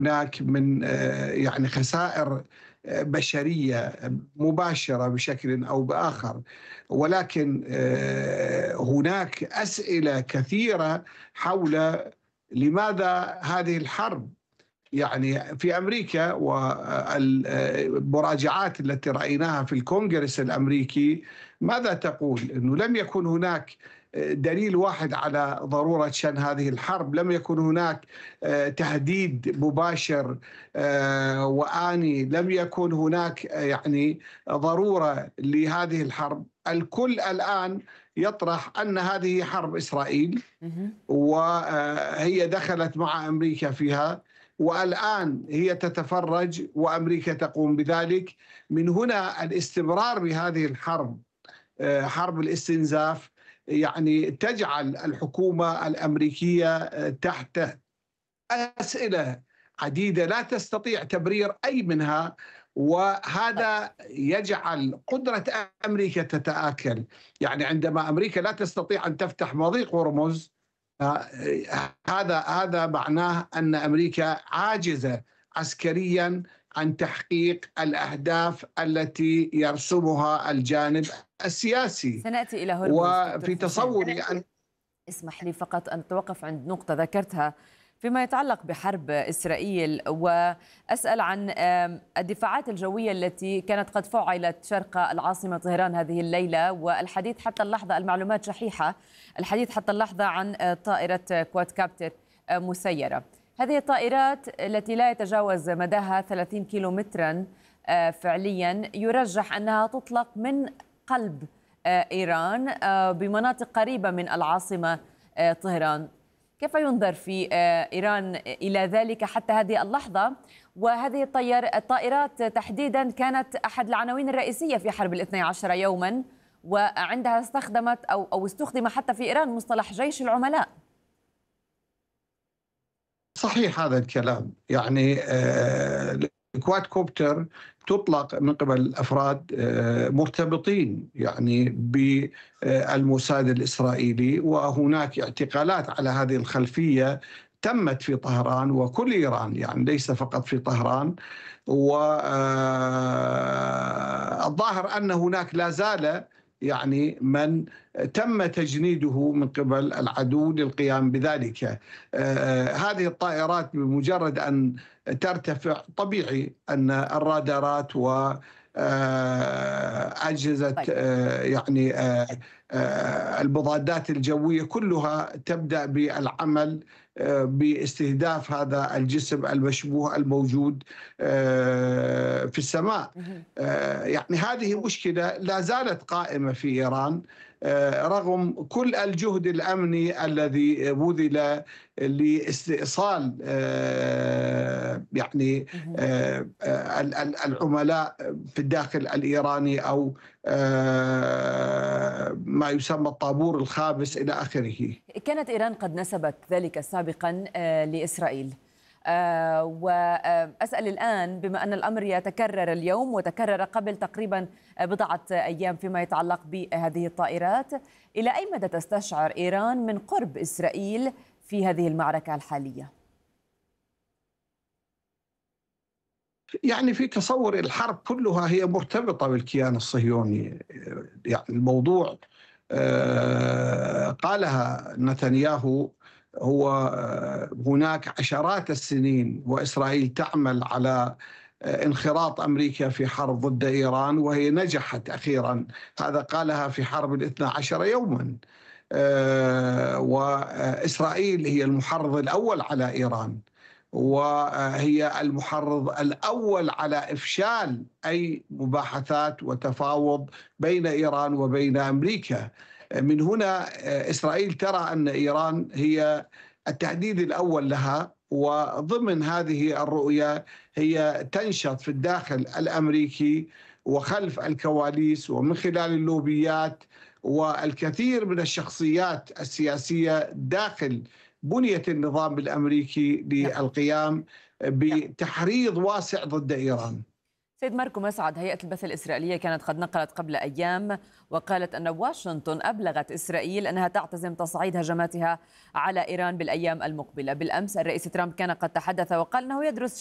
هناك من يعني خسائر بشرية مباشرة بشكل أو بآخر، ولكن هناك أسئلة كثيرة حول لماذا هذه الحرب. يعني في أمريكا والمراجعات التي رأيناها في الكونغرس الأمريكي ماذا تقول؟ أنه لم يكن هناك دليل واحد على ضرورة شن هذه الحرب، لم يكن هناك تهديد مباشر وآني، لم يكن هناك يعني ضرورة لهذه الحرب. الكل الآن يطرح أن هذه حرب إسرائيل وهي دخلت مع أمريكا فيها، والآن هي تتفرج وأمريكا تقوم بذلك. من هنا الاستمرار بهذه الحرب، حرب الاستنزاف، يعني تجعل الحكومة الأمريكية تحت أسئلة عديدة لا تستطيع تبرير أي منها، وهذا يجعل قدرة أمريكا تتآكل. يعني عندما أمريكا لا تستطيع أن تفتح مضيق هرمز، هذا معناه أن أمريكا عاجزة عسكريا عن تحقيق الأهداف التي يرسمها الجانب السياسي. سنأتي إلى هرمز وفي دكتور حسين. تصوري أن اسمح لي فقط أن أتوقف عند نقطة ذكرتها فيما يتعلق بحرب إسرائيل، وأسأل عن الدفاعات الجوية التي كانت قد فعلت شرق العاصمة طهران هذه الليلة، والحديث حتى اللحظة، المعلومات شحيحة، الحديث حتى اللحظة عن طائرة كواد كابتر مسيرة. هذه الطائرات التي لا يتجاوز مداها 30 كيلومترا فعليا، يرجح أنها تطلق من قلب إيران بمناطق قريبة من العاصمة طهران. كيف ينظر في إيران إلى ذلك حتى هذه اللحظة؟ وهذه الطائرات تحديدا كانت أحد العناوين الرئيسية في حرب الاثني عشر يوما، وعندها استخدمت أو استخدم حتى في إيران مصطلح جيش العملاء. صحيح هذا الكلام. يعني الكواد كوبتر تطلق من قبل أفراد مرتبطين يعني بالموساد الإسرائيلي، وهناك اعتقالات على هذه الخلفية تمت في طهران وكل إيران، يعني ليس فقط في طهران. والظاهر أن هناك لا زال يعني من تم تجنيده من قبل العدو للقيام بذلك. هذه الطائرات بمجرد أن ترتفع طبيعي أن الرادارات و أجهزة يعني المضادات الجوية كلها تبدأ بالعمل باستهداف هذا الجسم المشبوه الموجود في السماء. يعني هذه مشكلة لا زالت قائمة في إيران رغم كل الجهد الأمني الذي بذل لاستئصال يعني العملاء في الداخل الإيراني أو ما يسمى الطابور الخامس إلى آخره. كانت إيران قد نسبت ذلك سابقا لإسرائيل، وأسأل الآن بما أن الأمر يتكرر اليوم وتكرر قبل تقريبا بضعة أيام فيما يتعلق بهذه الطائرات، إلى أي مدى تستشعر إيران من قرب إسرائيل في هذه المعركة الحالية؟ يعني في تصور الحرب كلها هي مرتبطة بالكيان الصهيوني. يعني الموضوع قالها نتنياهو، هو هناك عشرات السنين وإسرائيل تعمل على انخراط أمريكا في حرب ضد إيران، وهي نجحت أخيرا. هذا قالها في حرب الاثنى عشر يوما. وإسرائيل هي المحرض الأول على إيران، وهي المحرض الأول على إفشال أي مباحثات وتفاوض بين إيران وبين أمريكا. من هنا إسرائيل ترى أن إيران هي التهديد الأول لها، وضمن هذه الرؤية هي تنشط في الداخل الأمريكي وخلف الكواليس ومن خلال اللوبيات والكثير من الشخصيات السياسية داخل بنية النظام الأمريكي للقيام بتحريض واسع ضد إيران. سيد ماركو مسعد، هيئة البث الإسرائيلية كانت قد نقلت قبل أيام وقالت أن واشنطن أبلغت إسرائيل أنها تعتزم تصعيد هجماتها على إيران بالأيام المقبلة. بالأمس الرئيس ترامب كان قد تحدث وقال أنه يدرس